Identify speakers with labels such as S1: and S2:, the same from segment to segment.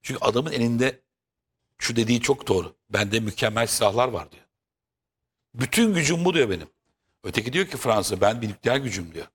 S1: Çünkü adamın elinde şu dediği çok doğru. Bende mükemmel silahlar var diyor. Bütün gücüm bu diyor benim. Öteki diyor ki Fransa ben bir nükleer gücüm diyor.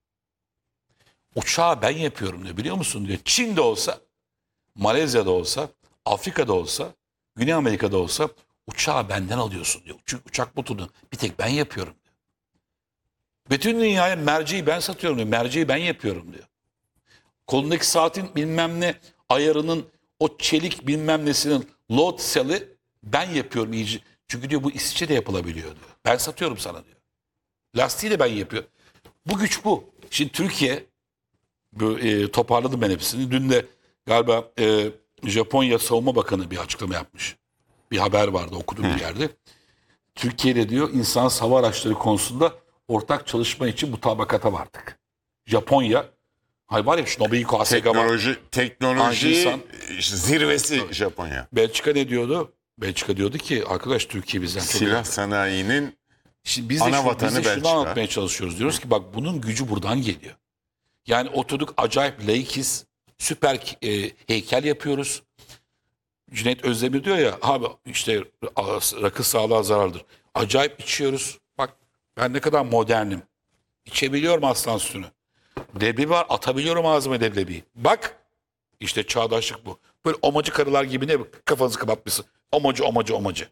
S1: Uçağı ben yapıyorum diyor biliyor musun diyor. Çin'de olsa, Malezya'da olsa, Afrika'da olsa, Güney Amerika'da olsa uçağı benden alıyorsun diyor. Çünkü uçak motorunu bir tek ben yapıyorum diyor. Bütün dünyaya merceği ben satıyorum diyor. Merceği ben yapıyorum diyor. Kolundaki saatin bilmem ne ayarının o çelik bilmem nesinin load cell'i ben yapıyorum iyice. Çünkü diyor bu İsviçre'de yapılabiliyor diyor. Ben satıyorum sana diyor. Lastiği de ben yapıyorum. Bu güç bu. Şimdi Türkiye toparladım ben hepsini. Dün de galiba Japonya Savunma Bakanı bir açıklama yapmış. Bir haber vardı okudum bir yerde. Türkiye'de diyor insan hava araçları konusunda ortak çalışma için mutabakata vardık. Japonya, hay var ya şu Nobel Kasegama.
S2: Teknoloji zirvesi Japonya.
S1: Belçika ne diyordu? Belçika diyordu ki arkadaş Türkiye bizden çok
S2: Silah sanayinin
S1: Şimdi biz de,
S2: ana
S1: biz
S2: vatanı
S1: de şunu
S2: Belçika.
S1: anlatmaya çalışıyoruz. Diyoruz ki bak bunun gücü buradan geliyor. Yani oturduk acayip laikiz. Süper heykel yapıyoruz. Cüneyt Özdemir diyor ya abi işte rakı sağlığa zarardır. Acayip içiyoruz. Bak ben ne kadar modernim. İçebiliyorum aslan sütünü. Leblebi var atabiliyorum ağzıma leblebiyi. Bak işte çağdaşlık bu. Böyle omacı karılar gibi ne kafanızı kapatmışsın. Omacı.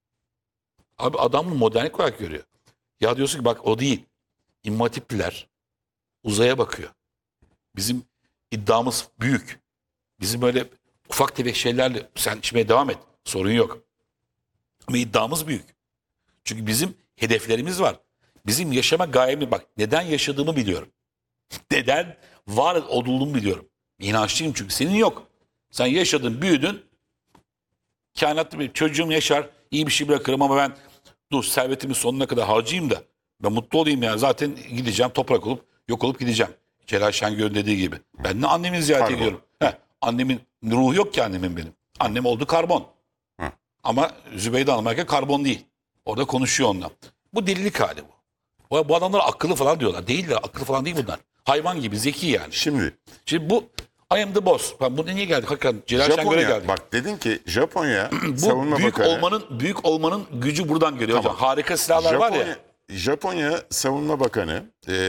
S1: Abi adam bunu modernlik olarak görüyor. Ya diyorsun ki bak o değil. İmam Hatipliler uzaya bakıyor. Bizim iddiamız büyük. Bizim böyle ufak tefek şeylerle sen içmeye devam et. Sorun yok. Ama iddiamız büyük. Çünkü bizim hedeflerimiz var. Bizim yaşama gayemiz bak neden yaşadığımı biliyorum. Neden var olduğumu biliyorum. İnançlıyım çünkü senin yok. Sen yaşadın, büyüdün. Kainatta bir çocuğum yaşar, iyi bir şey bırakırım ama ben dur servetimi sonuna kadar harcayayım da ben mutlu olayım ya. Zaten gideceğim toprak olup yok olup gideceğim. Celal Şengör'ün dediği gibi. Ben de annemi ziyaret
S2: Karbon.
S1: ediyorum. Annemin ruhu yok ki annemin benim. Annem oldu karbon.
S2: Hı.
S1: Ama Zübeyde Hanım karbon değil. Orada konuşuyor onunla. Bu delilik hali bu. Bu adamlar akıllı falan diyorlar. Değiller akıllı falan değil bunlar. Hayvan gibi zeki yani.
S2: Şimdi
S1: Şimdi bu I am the boss. Bu niye geldik? Hakikaten Celal Şengör'e
S2: Japonya,
S1: geldik.
S2: bak dedin ki Japonya
S1: Bu
S2: Savunma
S1: büyük
S2: Bakanı
S1: büyük olmanın gücü buradan geliyor
S2: Tamam.
S1: hocam. Harika silahlar var ya.
S2: Japonya Savunma Bakanı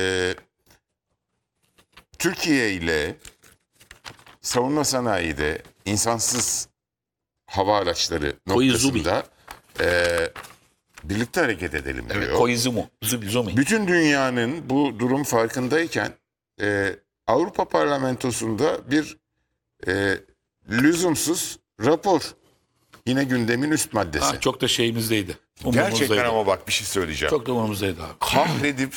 S2: Türkiye ile savunma sanayide insansız hava araçları
S1: Koizumi.
S2: noktasında birlikte hareket edelim diyor.
S1: Evet, Koizumi. Zumi.
S2: Bütün dünyanın bu durum farkındayken Avrupa Parlamentosu'nda bir lüzumsuz rapor yine gündemin üst maddesi.
S1: Ha, çok da şeyimizdeydi.
S2: Gerçekten ama bak bir şey söyleyeceğim.
S1: Çok da umurumuzdaydı abi.
S2: Kahredip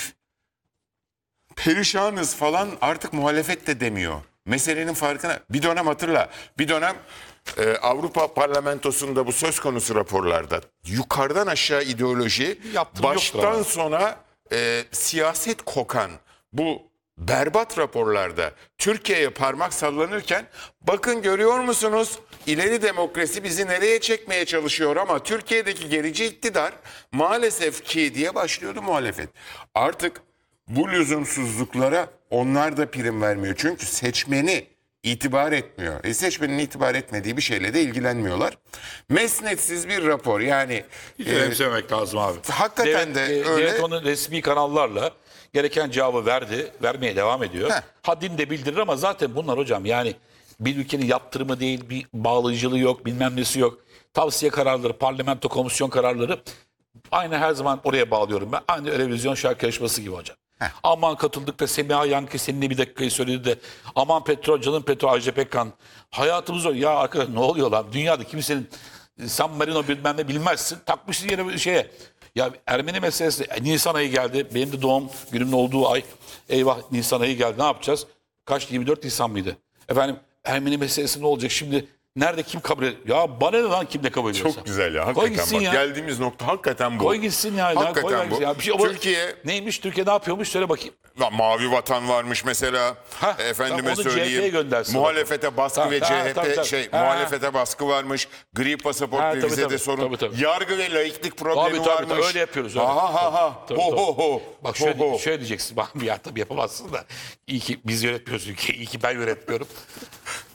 S2: perişanız falan artık muhalefet de demiyor. Meselenin farkına. Bir dönem hatırla. Bir dönem Avrupa Parlamentosu'nda bu söz konusu raporlarda yukarıdan aşağı ideoloji
S1: Yaptırım yoktur
S2: baştan
S1: ama.
S2: sona siyaset kokan bu berbat raporlarda Türkiye'ye parmak sallanırken bakın görüyor musunuz ileri demokrasi bizi nereye çekmeye çalışıyor ama Türkiye'deki gerici iktidar maalesef ki diye başlıyordu muhalefet. Artık bu lüzumsuzluklara onlar da prim vermiyor. Çünkü seçmeni itibar etmiyor. Seçmenin itibar etmediği bir şeyle de ilgilenmiyorlar. Mesnetsiz bir rapor yani.
S1: Önemsemek lazım abi.
S2: Hakikaten de öyle.
S1: Devlet onu resmi kanallarla gereken cevabı verdi. Vermeye devam ediyor.
S2: Heh.
S1: Haddini de bildirir ama zaten bunlar hocam yani bir ülkenin yaptırımı değil, bir bağlayıcılığı yok, bilmem nesi yok. Tavsiye kararları, parlamento komisyon kararları aynı her zaman oraya bağlıyorum ben. Aynı televizyon şarkı yarışması gibi hocam. Aman katıldık da Semiha Yankı seninle bir dakikayı söyledi de aman petrol canım petrol Ajda Pekkan. Hayatımız o. Ya arkadaş ne oluyor lan? Dünyada kimsenin San Marino bilmem ne bilmezsin. Takmışsın yere bir şeye. Ya Ermeni meselesi Nisan ayı geldi. Benim de doğum günümün olduğu ay. Eyvah Nisan ayı geldi. Ne yapacağız? Kaç? 24 Nisan mıydı? Efendim Ermeni meselesi ne olacak şimdi? Nerede kim kabul ediyor? Ya bana ne lan kim de kabul ediyorsa.
S2: Çok güzel ya.
S1: Koy
S2: Hakikaten
S1: gitsin
S2: bak
S1: ya.
S2: geldiğimiz nokta hakikaten bu.
S1: Koy gitsin ya.
S2: Hakikaten
S1: Koy
S2: bu.
S1: ya. Bir şey,
S2: Türkiye
S1: neymiş? Türkiye ne yapıyormuş? Söyle bakayım.
S2: Mavi Vatan varmış mesela.
S1: Hah,
S2: Efendime
S1: tamam, onu CHP'ye
S2: söyleyeyim.
S1: göndersin.
S2: Muhalefete baskı
S1: Ha,
S2: ve
S1: ha,
S2: CHP
S1: tabii. Ha.
S2: muhalefete baskı varmış. Gri pasaport
S1: Ha,
S2: ve
S1: tabii,
S2: vizede
S1: tabii,
S2: sorun.
S1: tabii.
S2: Yargı ve laiklik problemi
S1: Tabii,
S2: varmış.
S1: öyle yapıyoruz. Öyle.
S2: Ha ha ha.
S1: Tabii,
S2: Ho
S1: tabii.
S2: ho ho.
S1: Bak
S2: Ho, ho.
S1: şöyle diyeceksin. Bak ya tabii yapamazsın da. İyi ki biz yönetmiyoruz ülkeyi. İyi ki ben yönetmiyorum.